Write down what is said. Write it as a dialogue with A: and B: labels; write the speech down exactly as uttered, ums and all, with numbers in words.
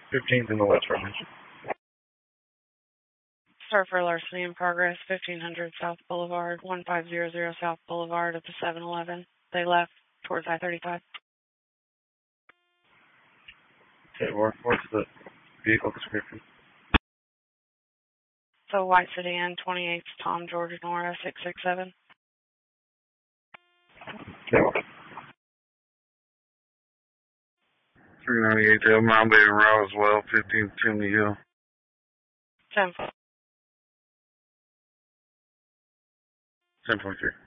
A: fifteenth in the West Range.
B: Surfer larceny in progress, fifteen hundred South Boulevard, one five zero zero South Boulevard at the seven eleven. They left towards I thirty-five.
A: Okay, what, what's the vehicle description?
B: So white sedan, twenty-eight Tom George Nora, six six seven.
A: Okay, what?
C: three ninety-eight to Mount David Roswell, fifteen Chimney Hill.
B: ten.
C: ten point three.